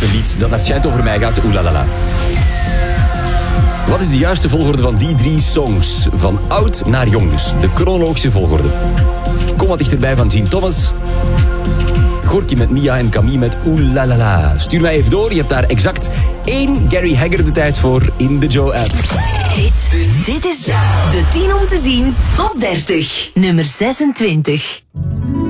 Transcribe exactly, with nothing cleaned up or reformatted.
met een lied dat naar schijnt over mij gaat. Oeh la la la. Wat is de juiste volgorde van die drie songs? Van oud naar jong dus. De chronologische volgorde. Kom wat dichterbij van Gene Thomas. Gorky met Mia en Camille met Oeh la la la. Stuur mij even door. Je hebt daar exact één Gary Hagger de tijd voor in de Joe-app. Dit, dit is de tien om te zien top dertig. Nummer zesentwintig.